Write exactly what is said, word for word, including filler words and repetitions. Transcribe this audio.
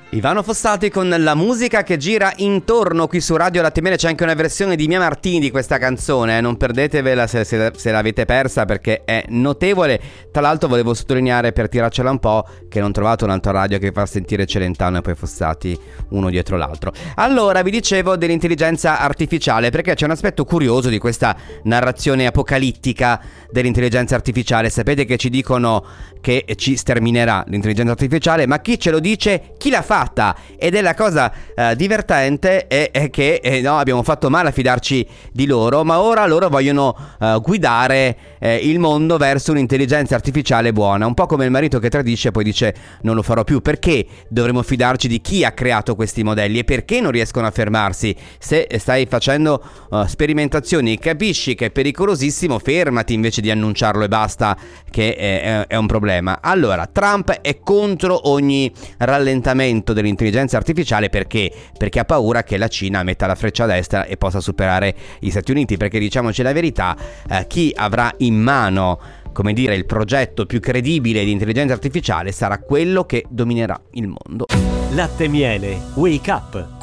Ivano Fossati con la musica che gira intorno qui su Radio Latte e Miele. C'è anche una versione di Mia Martini di questa canzone, eh? Non perdetevela se, se, se l'avete persa, perché è notevole. Tra l'altro volevo sottolineare, per tirarcela un po', che non trovate un'altra radio che fa sentire Celentano e poi Fossati uno dietro l'altro. Allora, vi dicevo dell'intelligenza artificiale, perché c'è un aspetto curioso di questa narrazione apocalittica dell'intelligenza artificiale. Sapete che ci dicono che ci sterminerà l'intelligenza artificiale, ma chi ce lo dice? Chi l'ha fatta? Ed è la cosa eh, divertente è, è che eh, no, abbiamo fatto male a fidarci di loro, ma ora loro vogliono eh, guidare eh, il mondo verso un'intelligenza artificiale buona, un po' come il marito che tradisce e poi dice non lo farò più. Perché dovremmo fidarci di chi ha creato questi modelli e perché non riescono a fermarsi? Se stai facendo uh, sperimentazioni e capisci che è pericolosissimo, fermati invece di annunciarlo e basta, che è, è, è un problema. Allora, Trump è contro ogni rallentamento dell'intelligenza artificiale. Perché? Perché ha paura che la Cina metta la freccia a destra e possa superare gli Stati Uniti, perché diciamoci la verità, eh, chi avrà in mano, come dire, il progetto più credibile di intelligenza artificiale sarà quello che dominerà il mondo. Latte e Miele, Wake Up.